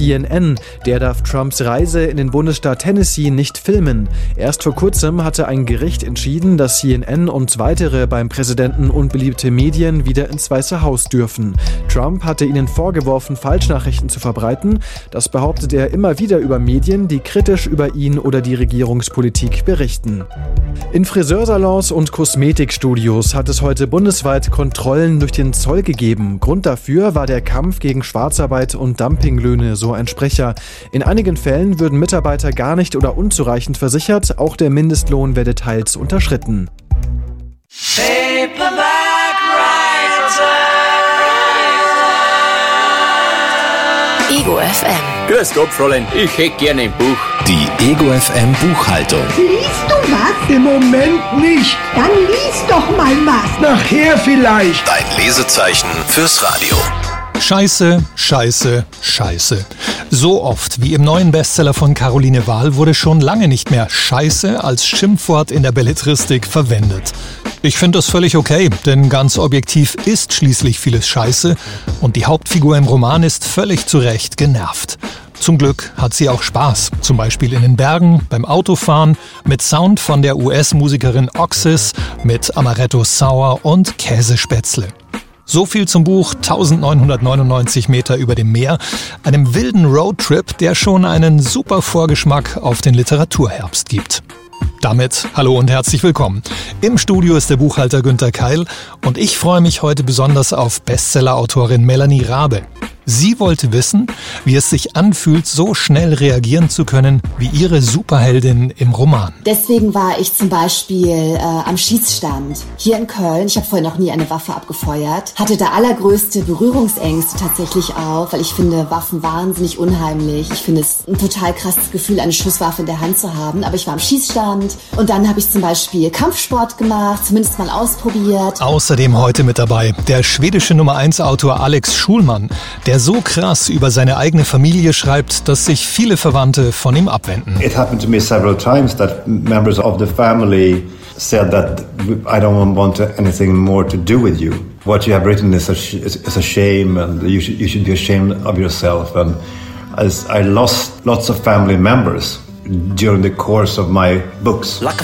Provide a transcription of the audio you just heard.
CNN. Der darf Trumps Reise in den Bundesstaat Tennessee nicht filmen. Erst vor kurzem hatte ein Gericht entschieden, dass CNN und weitere beim Präsidenten unbeliebte Medien wieder ins Weiße Haus dürfen. Trump hatte ihnen vorgeworfen, Falschnachrichten zu verbreiten. Das behauptet er immer wieder über Medien, die kritisch über ihn oder die Regierungspolitik berichten. In Friseursalons und Kosmetikstudios hat es heute bundesweit Kontrollen durch den Zoll gegeben. Grund dafür war der Kampf gegen Schwarzarbeit und Dumpinglöhne, so ein Sprecher. In einigen Fällen würden Mitarbeiter gar nicht oder unzureichend versichert, auch der Mindestlohn werde teils unterschritten. Ego FM. Grüß Gott, Fräulein. Ich hätte gerne ein Buch. Die Ego FM Buchhaltung. Liest du was? Im Moment nicht. Dann lies doch mal was. Nachher vielleicht. Dein Lesezeichen fürs Radio. Scheiße, Scheiße, Scheiße. So oft wie im neuen Bestseller von Caroline Wahl wurde schon lange nicht mehr Scheiße als Schimpfwort in der Belletristik verwendet. Ich finde das völlig okay, denn ganz objektiv ist schließlich vieles Scheiße und die Hauptfigur im Roman ist völlig zu Recht genervt. Zum Glück hat sie auch Spaß, zum Beispiel in den Bergen, beim Autofahren, mit Sound von der US-Musikerin Oxys, mit Amaretto Sour und Käsespätzle. So viel zum Buch 1999 Meter über dem Meer, einem wilden Roadtrip, der schon einen super Vorgeschmack auf den Literaturherbst gibt. Damit hallo und herzlich willkommen. Im Studio ist der Buchhalter Günther Keil und ich freue mich heute besonders auf Bestsellerautorin Melanie Rabe. Sie wollte wissen, wie es sich anfühlt, so schnell reagieren zu können wie ihre Superheldin im Roman. Deswegen war ich zum Beispiel am Schießstand hier in Köln. Ich habe vorher noch nie eine Waffe abgefeuert. Hatte da allergrößte Berührungsängste tatsächlich auch, weil ich finde Waffen wahnsinnig unheimlich. Ich finde es ein total krasses Gefühl, eine Schusswaffe in der Hand zu haben. Aber ich war am Schießstand und dann habe ich zum Beispiel Kampfsport gemacht, zumindest mal ausprobiert. Außerdem heute mit dabei der schwedische Nummer-1-Autor Alex Schulman, der so krass über seine eigene Familie schreibt, dass sich viele Verwandte von ihm abwenden. It happened to me several times that members of the family said that I don't want anything more to do with you. What you have written is a shame and you should be ashamed of yourself. And as I lost lots of family members during the course of my books.